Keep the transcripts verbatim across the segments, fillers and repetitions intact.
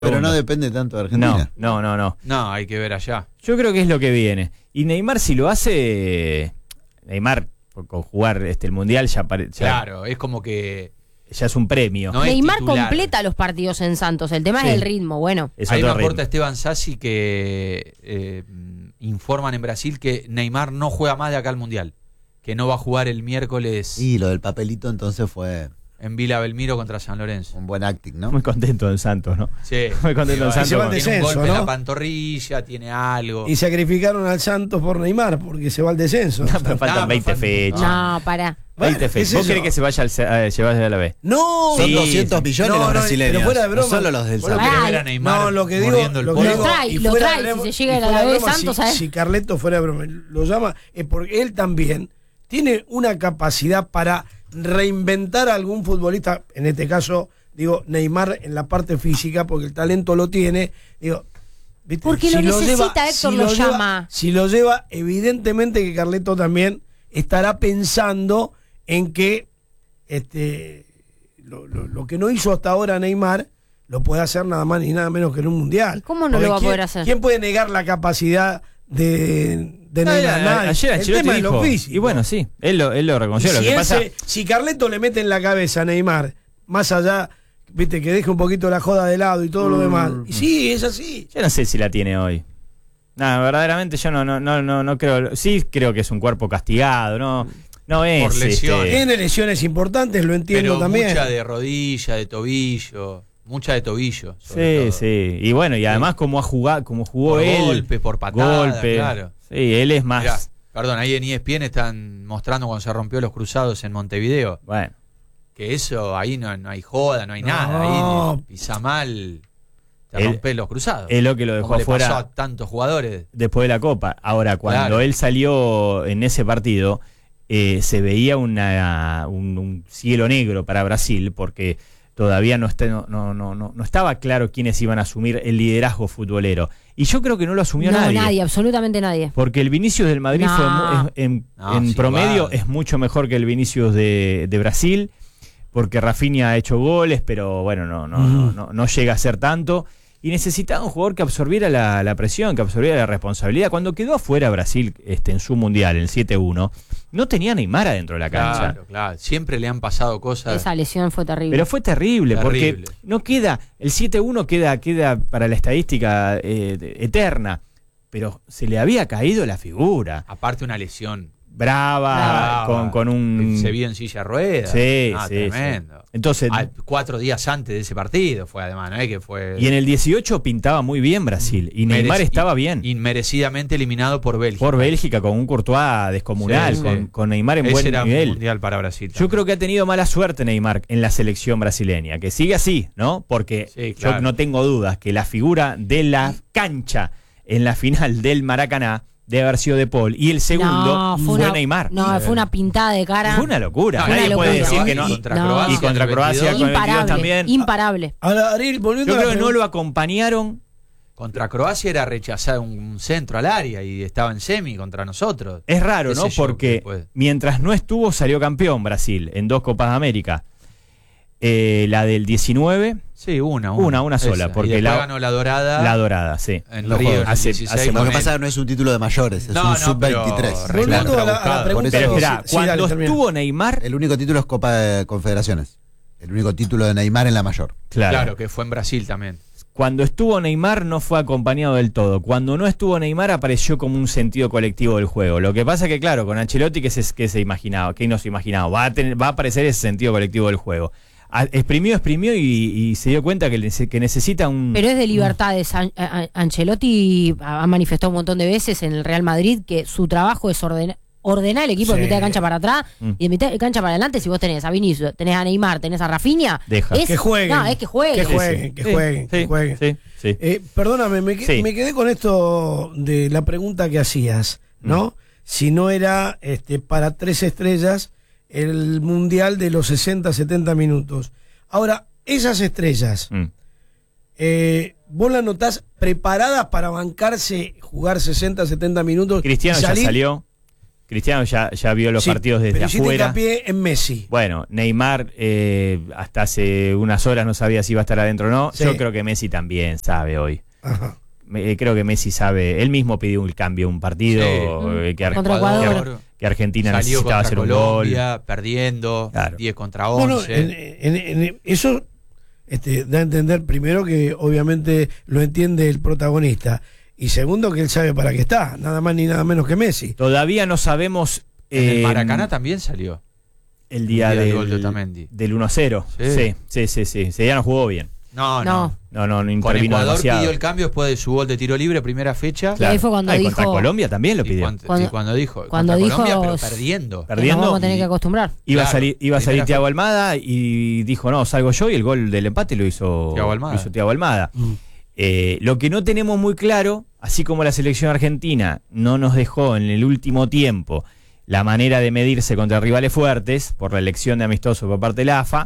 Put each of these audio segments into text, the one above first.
Pero no depende tanto de Argentina. No, no, no, no. No, hay que ver allá. Yo creo que es lo que viene. Y Neymar, si lo hace, Neymar con jugar este el Mundial ya, pare, ya Claro, es como que ya es un premio. No es Neymar titular. completa los partidos en Santos. El tema Sí. es el ritmo, bueno. Es ahí me otro ritmo. aporta Esteban Sassi que eh, informan en Brasil que Neymar no juega más de acá al Mundial. Que no va a jugar el miércoles Y lo del papelito entonces fue en Vila Belmiro contra San Lorenzo. un buen acting, ¿no? Muy contento en Santos, ¿no? Sí. Muy contento en Tiene Santos. se va al un descenso, golpe en ¿no? la pantorrilla, tiene algo. Y sacrificaron al Santos por Neymar porque se va al descenso. No, pero faltan No, veinte falta- fechas. No, pará. Bueno, veinte ¿qué fechas. es ¿Vos eso? querés que se vaya al, C- a, se vaya a la B? No, Son Sí, doscientos sí. millones No, los no, brasileños. pero fuera de broma. No solo los del Vos lo Pará. querés Santos. ver a Neymar No, lo que digo, mordiendo el lo que polvo. Lo digo, trae, y lo fuera trae, de broma- si se llega y a la fuera de B de broma, Santos, si, ¿sabes? si Carleto fuera de broma, lo llama, es porque él también tiene una capacidad para reinventar a algún futbolista, en este caso, digo, Neymar en la parte física, porque el talento lo tiene, digo, ¿viste? Porque lo necesita, Héctor, lo lleva- llama. Si lo lleva, evidentemente que Carleto también estará pensando en que este lo, lo- lo que no hizo hasta ahora Neymar lo puede hacer nada más ni nada menos que en un mundial. ¿Y cómo no Porque lo va a ¿quién- poder hacer? ¿Quién puede negar la capacidad de, de No, Neymar? a- Nadie. ayer El Ancelotti tema es lo dijo, físico. y bueno, sí, él lo, él lo reconoció. Y Lo si, que él pasa, se- si Carleto le mete en la cabeza a Neymar, más allá, viste, que deje un poquito la joda de lado y todo lo demás. Y sí, es así. yo no sé si la tiene hoy. No, verdaderamente yo no, no, no, no, no creo. Sí creo que es un cuerpo castigado, no, no es. Por lesiones. este, Tiene lesiones importantes, lo entiendo Pero también. mucha de rodilla, de tobillo, mucha de tobillo. Sí, sobre todo. sí. Y bueno, y además como ha jugado, como jugó Por él. golpe, por patada, golpe. claro. Sí, él es más. Mirá, perdón, ahí en E S P N están mostrando cuando se rompió los cruzados en Montevideo. Bueno. Que eso, ahí no, no hay joda, no hay No. nada. Ahí pisa mal, te Él- rompés los cruzados. Es lo que lo dejó Como le afuera pasó a tantos jugadores. después de la Copa. Ahora, cuando Claro. él salió en ese partido, eh, se veía una, un, un cielo negro para Brasil, porque todavía no, está, no, no, no, no no estaba claro quiénes iban a asumir el liderazgo futbolero. Y yo creo que no lo asumió No, nadie. nadie, absolutamente nadie. Porque el Vinicius del Madrid No. fue mu- es- en, No, en sí, promedio igual. es mucho mejor que el Vinicius de, de Brasil, porque Rafinha ha hecho goles, pero bueno, no, no, no, no, no llega a ser tanto. Y necesitaba un jugador que absorbiera la, la presión, que absorbiera la responsabilidad. Cuando quedó afuera Brasil este, en su mundial, el siete uno, no tenía Neymar adentro de la cancha. Claro, claro. Siempre le han pasado cosas. Esa lesión fue terrible. Pero fue terrible, Terrible. porque no queda, el siete uno queda, queda para la estadística eh, de- eterna, pero se le había caído la figura. Aparte una lesión. Brava, Brava. con, con un... Se vio en silla de ruedas. Sí, Ah, sí, tremendo. sí. Entonces, Ah, cuatro días antes de ese partido fue además, ¿no? Es que fue y en el dieciocho pintaba muy bien Brasil, y Neymar merec- estaba bien. inmerecidamente eliminado por Bélgica. Por Bélgica, con un Courtois descomunal, Sí, sí. con, con Neymar en Ese buen era un nivel. mundial para Brasil. Yo también. creo que ha tenido mala suerte Neymar en la selección brasileña, que sigue así, ¿no? Porque Sí, claro. yo no tengo dudas que la figura de la cancha en la final del Maracaná debe haber sido De Paul, y el segundo No, fue, una, Neymar. No, fue una pintada de cara. Fue una locura. No, Nadie una puede locura. decir que no. Y contra No. Croacia, Y contra en el Croacia, veintidós, con el veintidós Imparable, también. imparable. Ahora, Ariel, volviendo Yo a la creo que no pregunta- lo acompañaron. Contra Croacia era rechazar un centro al área y estaba en semi contra nosotros. Es raro, Qué ¿no? sé yo, Porque qué puede. mientras no estuvo, salió campeón Brasil en dos Copas de América. Eh, la del diecinueve, Sí, una, Una, una sola, Esa. porque y después la- ganó la dorada la dorada, sí. en Los Río Juegos. en el Hace- dieciséis hace- Lo con que él. pasa es que no es un título de mayores, es No, un no, sub veintitrés. pero- Volviendo a la, a la Rebuscado. pregunta. Pero que- espera, sí, cuando dale, termina. estuvo Neymar, El único título es Copa de Confederaciones. El único título de Neymar en la mayor. claro, Claro, que fue en Brasil también. cuando estuvo Neymar no fue acompañado del todo. Cuando no estuvo Neymar apareció como un sentido colectivo del juego. Lo que pasa que, claro, con Ancelotti, ¿qué se, qué se imaginaba? ¿Qué no se imaginaba? Va a, tener, va a aparecer ese sentido colectivo del juego. A- exprimió, exprimió y, y se dio cuenta que, nece- que necesita un... Pero es de libertades. An- a- Ancelotti ha manifestado un montón de veces en el Real Madrid que su trabajo es ordenar, ordenar el equipo Sí. de mitad de cancha para atrás Mm. y de mitad de cancha para adelante. Si vos tenés a Vinicius, tenés a Neymar, tenés a Rafinha, Deja. es, Que jueguen. No, es que jueguen. Que Sí, jueguen, sí. que Sí, jueguen, que sí, jueguen. sí, sí. Eh, perdóname, me, que- Sí. me quedé con esto de la pregunta que hacías, ¿no? Si no era este, para tres estrellas el mundial de los sesenta, setenta minutos. Ahora, esas estrellas, Mm. eh, ¿vos las notás preparadas para bancarse, jugar sesenta, setenta minutos? Cristiano y ya salir? salió. Cristiano ya, ya vio los Sí, partidos desde pero hiciste afuera. hincapié en Messi. Bueno, Neymar eh, hasta hace unas horas no sabía si iba a estar adentro o no. Sí. Yo creo que Messi también sabe hoy. Ajá. Me- creo que Messi sabe. Él mismo pidió un cambio, un partido Sí. eh, que, Ar- Contra Ecuador. que Argentina Salió necesitaba contra hacer un Colombia, gol. perdiendo, Claro. diez contra No, no, once. en, en- en- eso este, da a entender primero que obviamente lo entiende el protagonista y segundo que él sabe para qué está, nada más ni nada menos que Messi. Todavía no sabemos. En el eh, Maracaná también salió. El día, el día del del, gol de Otamendi. del uno a cero. Sí. Sí, sí, sí. sí. Ese día no jugó bien. No, No. no. No, no, no Con intervino Ecuador demasiado. pidió el cambio después de su gol de tiro libre, primera fecha. Y ahí fue cuando Ah, y dijo- contra Colombia también lo Y pidió. cuando, Cuando- y cuando dijo, cuando contra dijo- Colombia, pero perdiendo. Per- Que nos vamos a tener y- que acostumbrar. Iba a Claro, salir, iba a salir primera Thiago fe- Almada y dijo, no, salgo yo, y el gol del empate lo hizo Thiago Almada. lo hizo Thiago Almada. Mm. Eh, lo que no tenemos muy claro, así como la selección argentina no nos dejó en el último tiempo la manera de medirse contra rivales fuertes por la elección de amistosos por parte de la A F A,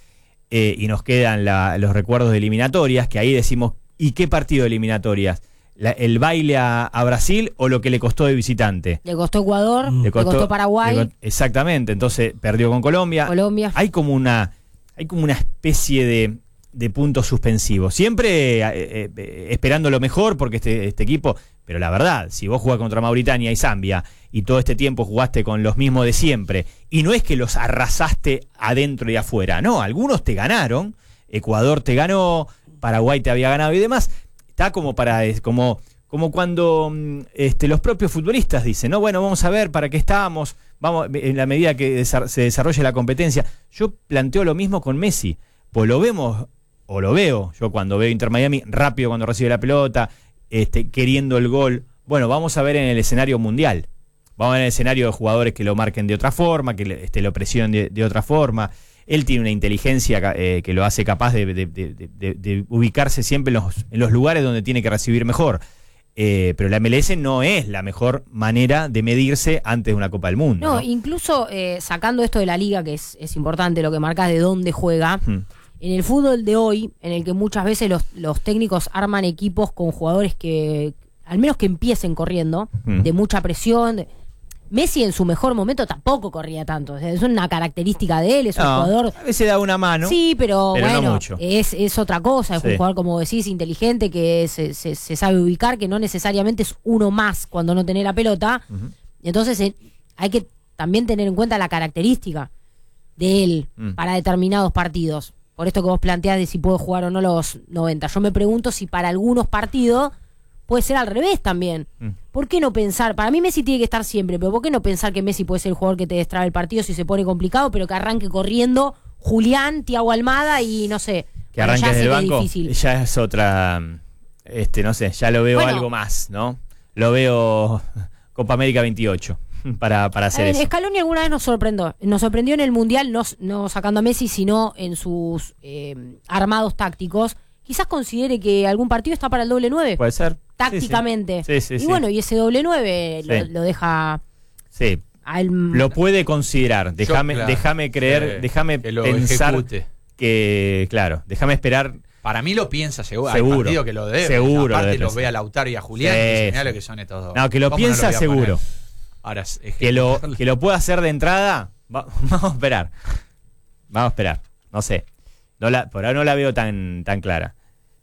eh, y nos quedan la- los recuerdos de eliminatorias, que ahí decimos, ¿y qué partido de eliminatorias? La- ¿El baile a, a Brasil o lo que le costó de visitante? Le costó Ecuador, Mm. le costó, Paraguay, le co- exactamente, entonces perdió con Colombia. Colombia. Hay como una, hay como una especie de, de punto suspensivo. Siempre eh, eh, eh, esperando lo mejor porque este, este equipo, pero la verdad, si vos jugás contra Mauritania y Zambia y todo este tiempo jugaste con los mismos de siempre, y no es que los arrasaste adentro y afuera, no, algunos te ganaron, Ecuador te ganó, Paraguay te había ganado y demás, está como para, es como, como cuando mm, este, los propios futbolistas dicen, no, bueno, vamos a ver para qué estamos, vamos, en la medida que desa- se desarrolle la competencia. Yo planteo lo mismo con Messi, pues lo vemos, o lo veo, yo cuando veo Inter Miami, rápido cuando recibe la pelota, este, queriendo el gol. Bueno, vamos a ver en el escenario mundial. Vamos a ver en el escenario de jugadores que lo marquen de otra forma, que le- este, lo presionen de, de otra forma. Él tiene una inteligencia ca- eh, que lo hace capaz de, de- de- de- de- de ubicarse siempre en los, en los lugares donde tiene que recibir mejor. Eh, pero la M L S no es la mejor manera de medirse antes de una Copa del Mundo. No, ¿no? incluso eh, sacando esto de la liga, que es, es importante lo que marcas de dónde juega, Hmm. en el fútbol de hoy, en el que muchas veces los, los técnicos arman equipos con jugadores que, al menos que empiecen corriendo, Mm. de mucha presión. de- Messi en su mejor momento tampoco corría tanto. O sea, es una característica de él, es un No, jugador. a veces da una mano. Sí, pero, pero no bueno, mucho. es, es otra cosa. Es Sí. un jugador, como decís, inteligente, que se, se- se sabe ubicar, que no necesariamente es uno más cuando no tiene la pelota. Ujú. Entonces eh, hay que también tener en cuenta la característica de él Mm. para determinados partidos. Por esto que vos planteás de si puede jugar o no los noventa. Yo me pregunto si para algunos partidos puede ser al revés también. Mm. ¿Por qué no pensar? Para mí Messi tiene que estar siempre, pero ¿por qué no pensar que Messi puede ser el jugador que te destrabe el partido si se pone complicado, pero que arranque corriendo Julián, Thiago Almada y no sé. Que Bueno, ya arranques sé del que es banco, difícil. ya es otra, este, no sé, ya lo veo Bueno. algo más, ¿no? Lo veo Copa América veintiocho para, para hacer A ver, eso. Scaloni alguna vez nos sorprendió. Nos sorprendió en el Mundial, no, no sacando a Messi, sino en sus eh, armados tácticos. Quizás considere que algún partido está para el doble nueve, Puede ser. tácticamente. Sí, sí, y sí. bueno, y ese doble nueve Sí. lo, lo deja Sí, sí. a él. Lo puede considerar. Déjame, claro, déjame creer, eh, déjame que lo pensar ejecute. que, claro, déjame esperar. Para mí lo piensa seguro. Seguro. Hay partido que lo debe. Seguro lo Aparte debe lo pensar. ve a Lautaro y a Julián Sí, y dice, mirá sí. lo que son estos dos. No, que lo ¿Cómo no piensa voy a seguro. poner? Ahora, es Que lo, ejecutarlo. que lo pueda hacer de entrada, va- vamos a esperar. Vamos a esperar. No sé. No la, por ahora no la veo tan, tan clara.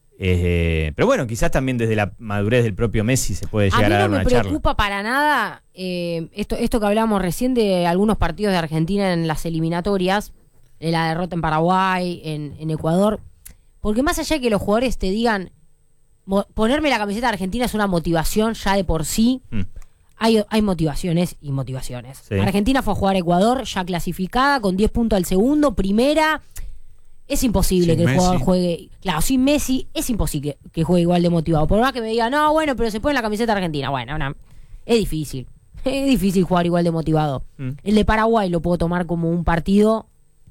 Eh, pero bueno, quizás también desde la madurez del propio Messi se puede A llegar mí a, dar no me una charla. preocupa para nada eh, esto, esto que hablamos recién de algunos partidos de Argentina en las eliminatorias, de la derrota en Paraguay, en, en Ecuador, porque más allá de que los jugadores te digan, mo- ponerme la camiseta de Argentina es una motivación ya de por sí, Mm. hay, hay motivaciones y motivaciones. Sí. Argentina fue a jugar a Ecuador, ya clasificada, con diez puntos al segundo, primera. Es imposible Sin que el jugador Messi. juegue. Claro, sin Messi es imposible que juegue igual de motivado. Por más que me diga, no, bueno, pero se pone la camiseta argentina. Bueno, no, es difícil. Es difícil jugar igual de motivado. Mm. El de Paraguay lo puedo tomar como un partido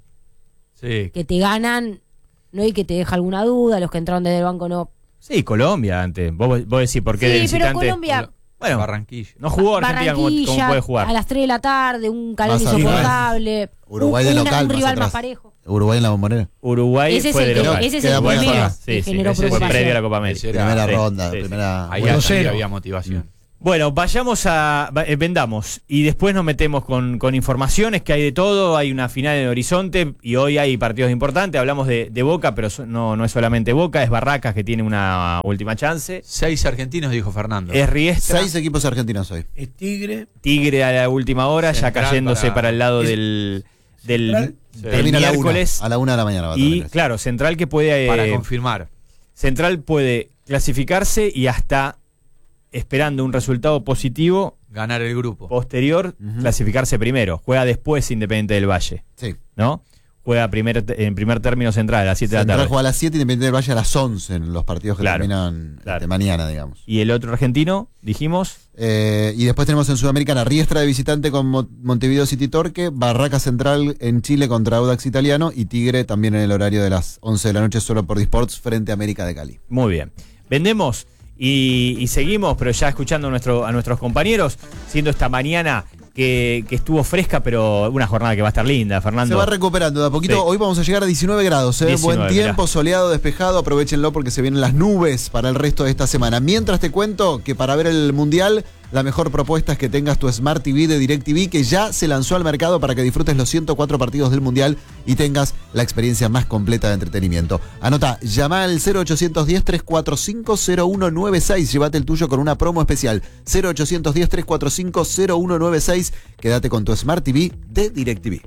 Sí. que te ganan, no y que te deja alguna duda. Los que entraron desde el banco no. Sí, Colombia antes. Vos, vos decís por qué de Sí, pero visitante. Colombia. Bueno, Barranquilla. no jugó Argentina como, como Barranquilla, puede jugar. a las tres de la tarde, un calor Más arriba. insoportable. Uruguay de un, una- local, un más rival más atrás. parejo. Uruguay en la Bombonera. Uruguay Ese es fue el de que- local. ese es Queda el buena primero zona. Sí, que sí, generó ese fue preocupación. previo a la Copa América. Ese era- Primera Sí, ronda, sí. primera. Ahí, uno ahí cero. había motivación. Bueno, vayamos a... eh, vendamos y después nos metemos con, con informaciones, que hay de todo, hay una final en Horizonte y hoy hay partidos importantes, hablamos de, de Boca, pero so- no, no es solamente Boca, es Barracas que tiene una última chance, Seis argentinos, dijo Fernando. es Riestra, Seis equipos argentinos hoy. Es Tigre. Tigre a la última hora, Central ya cayéndose para, para- el lado es- del, del, Central. del Termina a la una. miércoles A la una de la mañana va a y terminar. claro, Central que puede... Para eh, confirmar. Central puede clasificarse y hasta esperando un resultado positivo Ganar el grupo. posterior, Ujú. clasificarse primero. Juega después Independiente del Valle, Sí. ¿no? Juega primer, en primer término Central a las siete de la Central tarde. juega a las siete y Independiente del Valle a las once en los partidos que Claro, terminan claro. de mañana, digamos. Y el otro argentino, dijimos, Eh, y después tenemos en Sudamericana Riestra de visitante con Mo- Montevideo City Torque, Barraca Central en Chile contra Audax Italiano y Tigre también en el horario de las once de la noche solo por Disports frente a América de Cali. muy bien. Vendemos y, y seguimos, pero ya escuchando a, nuestro, a nuestros compañeros, siendo esta mañana que, que estuvo fresca, pero una jornada que va a estar linda, Fernando. Se va recuperando de a poquito. Sí. Hoy vamos a llegar a diecinueve grados. ¿eh? diecinueve, Buen tiempo, mirá. soleado, despejado. Aprovechenlo porque se vienen las nubes para el resto de esta semana. Mientras te cuento que para ver el Mundial, la mejor propuesta es que tengas tu Smart T V de DirecTV, que ya se lanzó al mercado para que disfrutes los ciento cuatro partidos del Mundial y tengas la experiencia más completa de entretenimiento. Anota, llama al cero ochocientos diez, trescientos cuarenta y cinco, cero uno nueve seis. Llévate el tuyo con una promo especial. cero ochocientos diez, trescientos cuarenta y cinco, cero uno nueve seis. Quédate con tu Smart T V de DirecTV.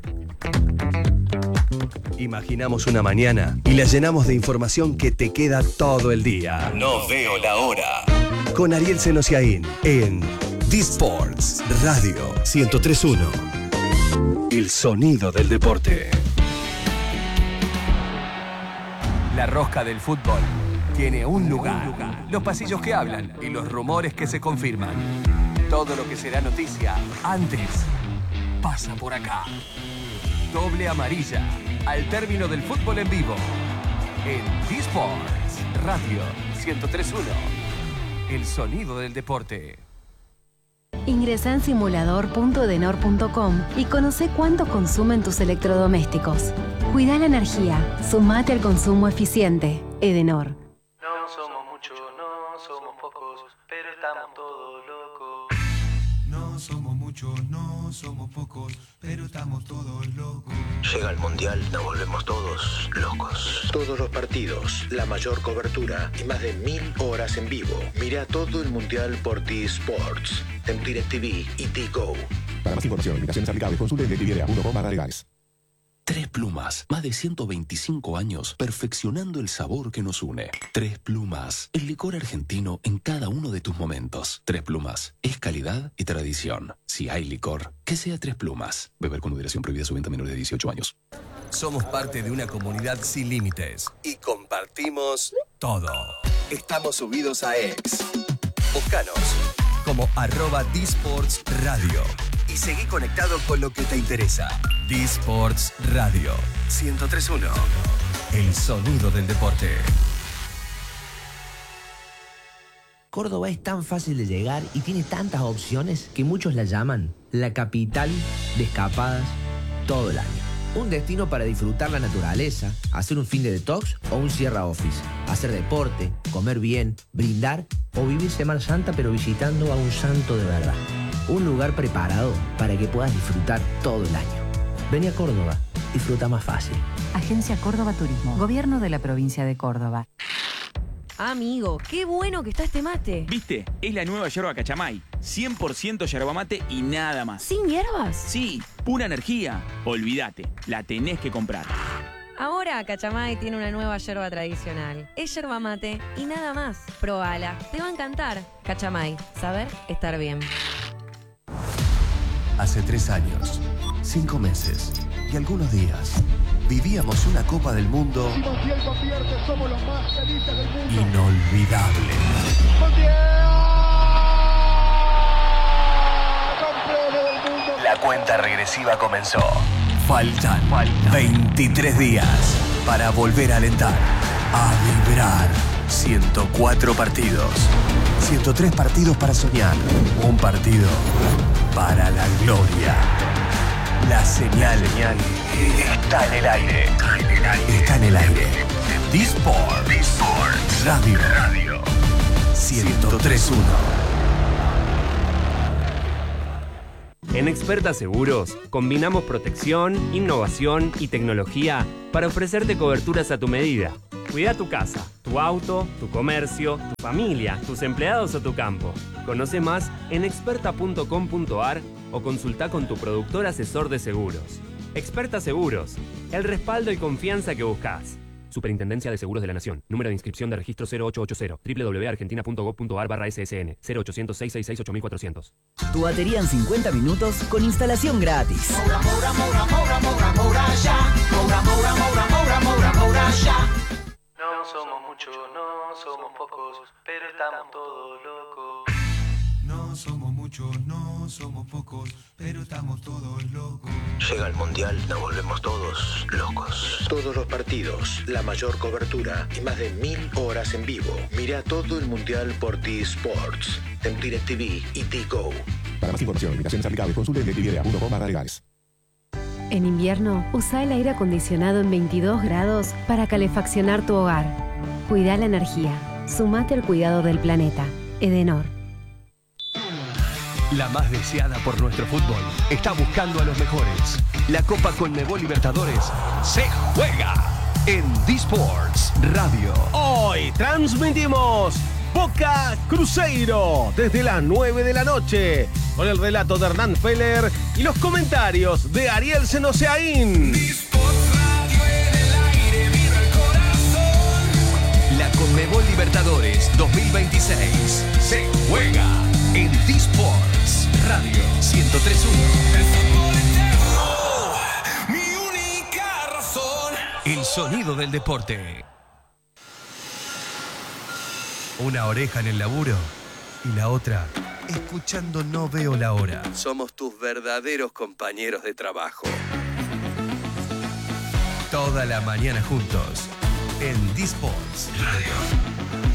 Imaginamos una mañana y la llenamos de información que te queda todo el día. No veo la hora. Con Ariel Senosiaín en Disports Radio ciento tres punto uno. El sonido del deporte. La rosca del fútbol tiene un lugar. Los pasillos que hablan y los rumores que se confirman. Todo lo que será noticia antes pasa por acá. Doble amarilla al término del fútbol en vivo. En Disports Radio ciento tres punto uno. El sonido del deporte. Ingresa en simulador punto edenor punto com y conoce cuánto consumen tus electrodomésticos. Cuida la energía. Sumate al consumo eficiente. Edenor. No somos muchos, no somos pocos, pero estamos todos locos. No somos muchos, no somos pocos, pero estamos todos locos. Llega el Mundial, nos volvemos todos locos. Todos los partidos, la mayor cobertura y más de mil horas en vivo. Mira todo el Mundial por T-Sports, en DirecTV y T-Go. Para más información, limitaciones aplicables, consulte en directv punto com barra legales. Tres Plumas, más de ciento veinticinco años perfeccionando el sabor que nos une. Tres Plumas, el licor argentino en cada uno de tus momentos. Tres Plumas, es calidad y tradición. Si hay licor, que sea Tres Plumas. Beber con moderación, prohibida su venta a menores de dieciocho años. Somos parte de una comunidad sin límites y compartimos todo. Estamos subidos a X. Búscanos como arroba Disports Radio y seguí conectado con lo que te interesa. Disports Radio ciento tres punto uno. El sonido del deporte. Córdoba es tan fácil de llegar y tiene tantas opciones que muchos la llaman la capital de escapadas todo el año. Un destino para disfrutar la naturaleza, hacer un fin de detox o un Sierra Office, hacer deporte, comer bien, brindar o vivir Semana Santa pero visitando a un santo de verdad. Un lugar preparado para que puedas disfrutar todo el año. Vení a Córdoba, disfruta más fácil. Agencia Córdoba Turismo, Gobierno de la Provincia de Córdoba. Amigo, qué bueno que está este mate. ¿Viste? Es la nueva yerba Cachamay. cien por ciento yerba mate y nada más. ¿Sin hierbas? Sí, pura energía. Olvídate, la tenés que comprar. Ahora Cachamay tiene una nueva yerba tradicional. Es yerba mate y nada más. Probala, te va a encantar. Cachamay, saber estar bien. Hace tres años, cinco meses y algunos días, vivíamos una Copa del Mundo inolvidable. La cuenta regresiva comenzó. Faltan veintitrés días para volver a alentar, a vibrar. ciento cuatro partidos, ciento tres partidos para soñar, un partido para la gloria. La señal está en el aire. Está en el aire. Disports Radio ciento tres punto uno. En Experta Seguros, combinamos protección, innovación y tecnología para ofrecerte coberturas a tu medida. Cuida tu casa, tu auto, tu comercio, tu familia, tus empleados o tu campo. Conoce más en experta punto com punto a r o consulta con tu productor asesor de seguros. Experta Seguros, el respaldo y confianza que buscas. Superintendencia de Seguros de la Nación. Número de inscripción de registro cero ocho ocho cero. doble u doble u doble u punto argentina punto gob punto a r barra S S N. cero ochocientos, seiscientos sesenta y seis, ocho mil cuatrocientos. Tu batería en cincuenta minutos con instalación gratis. Moura, Moura, Moura, Moura, Moura, Moura, ya. Moura, Moura, Moura, Moura, Moura, Moura, ya. No somos muchos, no somos pocos, pero estamos todos locos. No somos muchos, no somos pocos, pero estamos todos locos. Llega el Mundial, nos volvemos todos locos. Todos los partidos, la mayor cobertura y más de mil horas en vivo. Mira todo el Mundial por T-Sports, en DirecTV y T-Go. Para más información, limitaciones aplicables, consulte en directv punto com barra legales. En invierno, usa el aire acondicionado en veintidós grados para calefaccionar tu hogar. Cuida la energía. Sumate al cuidado del planeta. Edenor. La más deseada por nuestro fútbol está buscando a los mejores. La Copa Conmebol Libertadores se juega en D-Sports Radio. Hoy transmitimos Boca Cruzeiro desde las nueve de la noche con el relato de Hernán Feller y los comentarios de Ariel Senoseaín. La Conmebol Libertadores dos mil veintiséis se juega en D-Sports Radio ciento tres punto uno. Mi única razón. El sonido del deporte. Una oreja en el laburo y la otra escuchando No Veo la Hora. Somos tus verdaderos compañeros de trabajo. Toda la mañana juntos en D-Sports Radio.